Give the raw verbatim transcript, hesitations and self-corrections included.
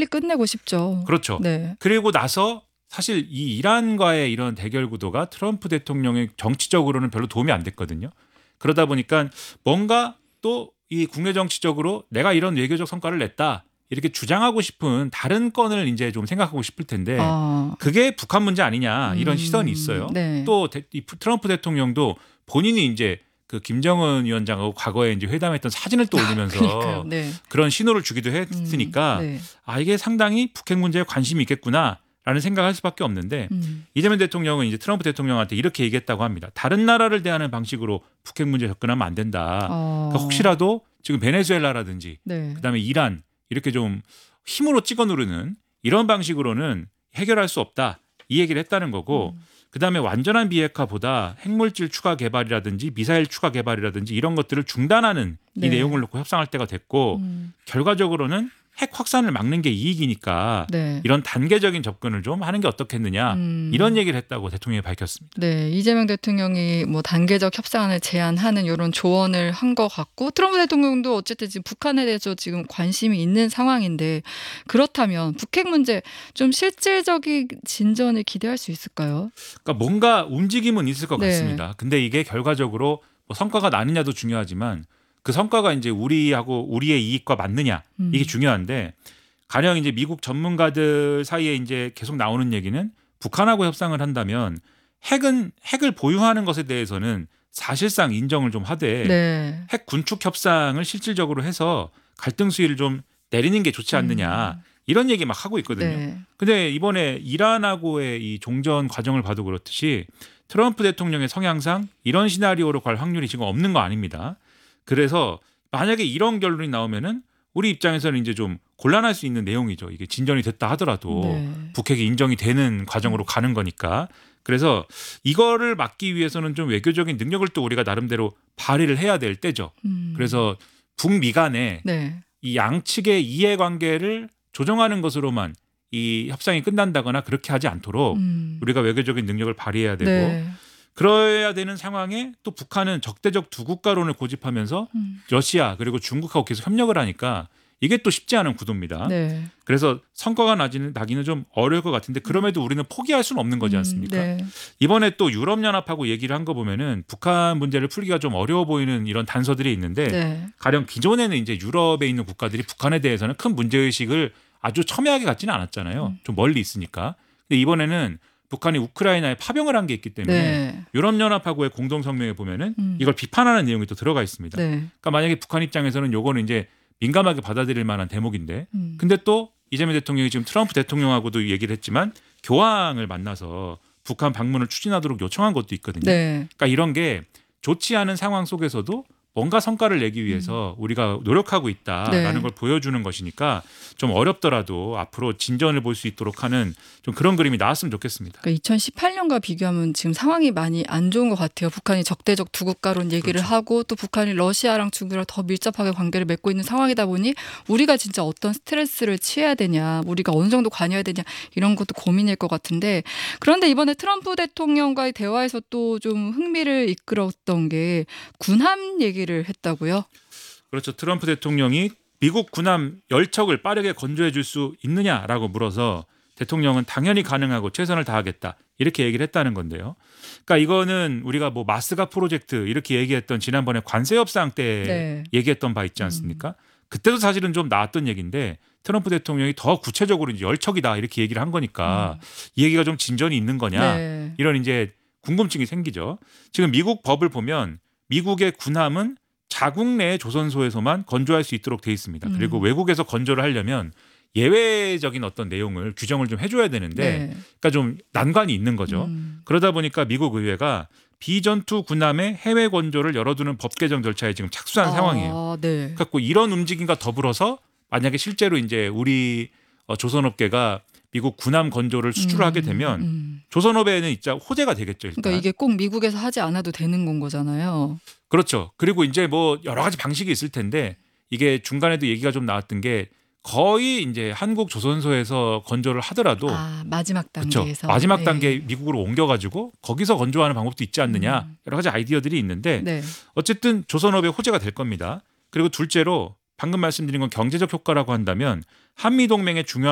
빨리 끝내고 싶죠. 그렇죠. 네. 그리고 나서 사실 이 이란과의 이런 대결 구도가 트럼프 대통령의 정치적으로는 별로 도움이 안 됐거든요. 그러다 보니까 뭔가 또 이 국내 정치적으로 내가 이런 외교적 성과를 냈다 이렇게 주장하고 싶은 다른 건을 이제 좀 생각하고 싶을 텐데 아. 그게 북한 문제 아니냐 이런 음. 시선이 있어요. 네. 또 이 트럼프 대통령도 본인이 이제 그 김정은 위원장하고 과거에 이제 회담했던 사진을 또 올리면서 그러니까요. 네. 그런 신호를 주기도 했으니까 음. 네. 아 이게 상당히 북핵 문제에 관심이 있겠구나라는 생각할 수밖에 없는데 음. 이재명 대통령은 이제 트럼프 대통령한테 이렇게 얘기했다고 합니다. 다른 나라를 대하는 방식으로 북핵 문제에 접근하면 안 된다. 어. 그러니까 혹시라도 지금 베네수엘라라든지 네. 그다음에 이란 이렇게 좀 힘으로 찍어 누르는 이런 방식으로는 해결할 수 없다. 이 얘기를 했다는 거고 음. 그다음에 완전한 비핵화보다 핵물질 추가 개발이라든지 미사일 추가 개발이라든지 이런 것들을 중단하는 네. 이 내용을 놓고 협상할 때가 됐고 음. 결과적으로는 핵 확산을 막는 게 이익이니까 네. 이런 단계적인 접근을 좀 하는 게 어떻겠느냐 음. 이런 얘기를 했다고 대통령이 밝혔습니다. 네, 이재명 대통령이 뭐 단계적 협상안을 제안하는 이런 조언을 한 것 같고 트럼프 대통령도 어쨌든 지금 북한에 대해서 지금 관심이 있는 상황인데 그렇다면 북핵 문제 좀 실질적인 진전을 기대할 수 있을까요? 그러니까 뭔가 움직임은 있을 것 네. 같습니다. 근데 이게 결과적으로 뭐 성과가 나느냐도 중요하지만 그 성과가 이제 우리하고 우리의 이익과 맞느냐 이게 음. 중요한데 가령 이제 미국 전문가들 사이에 이제 계속 나오는 얘기는 북한하고 협상을 한다면 핵은 핵을 보유하는 것에 대해서는 사실상 인정을 좀 하되 네. 핵 군축 협상을 실질적으로 해서 갈등 수위를 좀 내리는 게 좋지 않느냐 음. 이런 얘기 막 하고 있거든요. 네. 근데 이번에 이란하고의 이 종전 과정을 봐도 그렇듯이 트럼프 대통령의 성향상 이런 시나리오로 갈 확률이 지금 없는 거 아닙니다. 그래서 만약에 이런 결론이 나오면은 우리 입장에서는 이제 좀 곤란할 수 있는 내용이죠. 이게 진전이 됐다 하더라도 네. 북핵이 인정이 되는 과정으로 가는 거니까. 그래서 이거를 막기 위해서는 좀 외교적인 능력을 또 우리가 나름대로 발휘를 해야 될 때죠. 음. 그래서 북미 간에 네. 이 양측의 이해관계를 조정하는 것으로만 이 협상이 끝난다거나 그렇게 하지 않도록 음. 우리가 외교적인 능력을 발휘해야 되고 네. 그래야 되는 상황에 또 북한은 적대적 두 국가론을 고집하면서 음. 러시아 그리고 중국하고 계속 협력을 하니까 이게 또 쉽지 않은 구도입니다. 네. 그래서 성과가 나기는, 나기는 좀 어려울 것 같은데 그럼에도 우리는 포기할 수는 없는 거지 않습니까? 음. 네. 이번에 또 유럽연합하고 얘기를 한 거 보면은 북한 문제를 풀기가 좀 어려워 보이는 이런 단서들이 있는데 네. 가령 기존에는 이제 유럽에 있는 국가들이 북한에 대해서는 큰 문제의식을 아주 첨예하게 갖지는 않았잖아요. 음. 좀 멀리 있으니까. 근데 이번에는 북한이 우크라이나에 파병을 한 게 있기 때문에 네. 유럽연합하고의 공동성명에 보면은 음. 이걸 비판하는 내용이 또 들어가 있습니다. 네. 그러니까 만약에 북한 입장에서는 요거는 이제 민감하게 받아들일 만한 대목인데 음. 근데 또 이재명 대통령이 지금 트럼프 대통령하고도 얘기를 했지만 교황을 만나서 북한 방문을 추진하도록 요청한 것도 있거든요. 네. 그러니까 이런 게 좋지 않은 상황 속에서도 뭔가 성과를 내기 위해서 우리가 노력하고 있다라는 네. 걸 보여주는 것이니까 좀 어렵더라도 앞으로 진전을 볼 수 있도록 하는 좀 그런 그림이 나왔으면 좋겠습니다. 그러니까 이천십팔 년과 비교하면 지금 상황이 많이 안 좋은 것 같아요. 북한이 적대적 두 국가론 얘기를 그렇죠. 하고 또 북한이 러시아랑 중국이랑 더 밀접하게 관계를 맺고 있는 상황이다 보니 우리가 진짜 어떤 스트레스를 취해야 되냐, 우리가 어느 정도 관여해야 되냐 이런 것도 고민일 것 같은데 그런데 이번에 트럼프 대통령과의 대화에서 또 좀 흥미를 이끌었던 게 군함 얘기를 했다고요? 그렇죠. 트럼프 대통령이 미국 군함 열 척을 빠르게 건조해 줄 수 있느냐라고 물어서 대통령은 당연히 가능하고 최선을 다하겠다 이렇게 얘기를 했다는 건데요. 그러니까 이거는 우리가 뭐 마스가 프로젝트 이렇게 얘기했던 지난번에 관세 협상 때 네. 얘기했던 바 있지 않습니까? 그때도 사실은 좀 나왔던 얘기인데 트럼프 대통령이 더 구체적으로 이제 열 척이다 이렇게 얘기를 한 거니까 음. 이 얘기가 좀 진전이 있는 거냐 네. 이런 이제 궁금증이 생기죠. 지금 미국 법을 보면 미국의 군함은 자국 내 조선소에서만 건조할 수 있도록 돼 있습니다. 그리고 음. 외국에서 건조를 하려면 예외적인 어떤 내용을 규정을 좀 해줘야 되는데 네. 그러니까 좀 난관이 있는 거죠. 음. 그러다 보니까 미국 의회가 비전투 군함의 해외 건조를 열어두는 법 개정 절차에 지금 착수한 아, 상황이에요. 네. 그래서 이런 움직임과 더불어서 만약에 실제로 이제 우리 어, 조선업계가 미국 군함 건조를 수출을 음, 하게 되면 음. 조선업에는 진짜 호재가 되겠죠. 일단. 그러니까 이게 꼭 미국에서 하지 않아도 되는 건 거잖아요. 그렇죠. 그리고 이제 뭐 여러 가지 방식이 있을 텐데 이게 중간에도 얘기가 좀 나왔던 게 거의 이제 한국 조선소에서 건조를 하더라도 아, 마지막 그렇죠. 단계에서. 마지막 네. 단계 미국으로 옮겨가지고 거기서 건조하는 방법도 있지 않느냐 음. 여러 가지 아이디어들이 있는데 네. 어쨌든 조선업의 호재가 될 겁니다. 그리고 둘째로 방금 말씀드린 건 경제적 효과라고 한다면 한미 동맹의 중요한